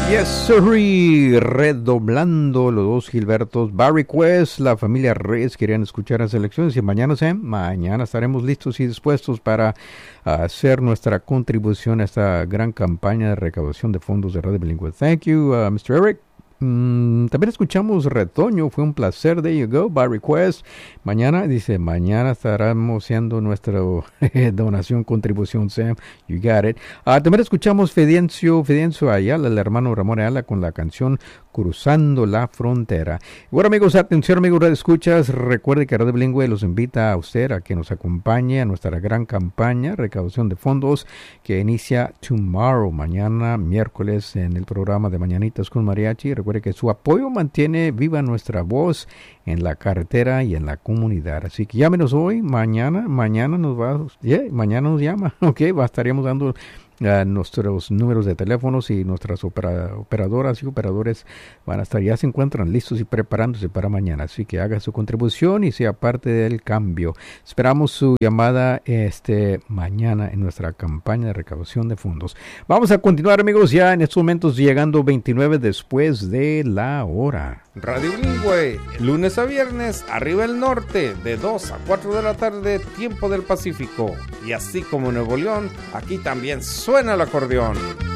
Yes, sorry. Redoblando los dos Gilbertos. Barry Quest, la familia Reyes querían escuchar las elecciones y mañana estaremos listos y dispuestos para hacer nuestra contribución a esta gran campaña de recaudación de fondos de Radio Bilingüe. Thank you, Mr. Eric. También escuchamos Retoño, fue un placer. There you go, by request. Mañana estaremos haciendo nuestra donación, contribución, Sam. You got it. También escuchamos Fidencio Ayala, el hermano Ramón Ayala, con la canción Cruzando la Frontera. Bueno, amigos, atención, amigos, Radio Escuchas. Recuerde que Radio Bilingüe los invita a usted a que nos acompañe a nuestra gran campaña, recaudación de fondos, que inicia tomorrow, mañana, miércoles, en el programa de Mañanitas con Mariachi. Recuerde que su apoyo mantiene viva nuestra voz en la carretera y en la comunidad. Así que llámenos hoy, mañana nos llama. Ok, estaríamos dando nuestros números de teléfonos y nuestras operadoras y operadores ya se encuentran listos y preparándose para mañana. Así que haga su contribución y sea parte del cambio. Esperamos su llamada mañana en nuestra campaña de recaudación de fondos. Vamos a continuar, amigos, ya en estos momentos llegando 29 después de la hora. Radio Bilingüe, lunes a viernes, arriba el norte, de 2 a 4 de la tarde, tiempo del Pacífico. Y así como Nuevo León, aquí también suena el acordeón.